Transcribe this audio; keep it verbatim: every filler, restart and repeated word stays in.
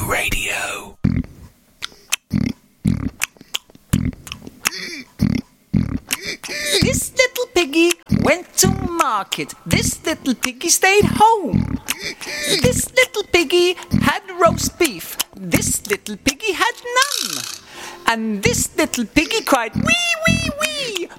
Radio. This little piggy went to market. This little piggy stayed home. This little piggy had roast beef. This little piggy had none. And this little piggy cried, wee, wee, wee.